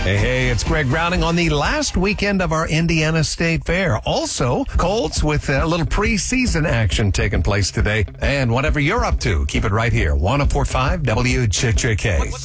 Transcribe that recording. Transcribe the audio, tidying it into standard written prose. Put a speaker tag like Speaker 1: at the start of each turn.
Speaker 1: Hey, it's Greg Browning on the last weekend of our Indiana State Fair. Also, Colts with a little preseason action taking place today. And whatever you're up to, keep it right here. 104.5 WJJK.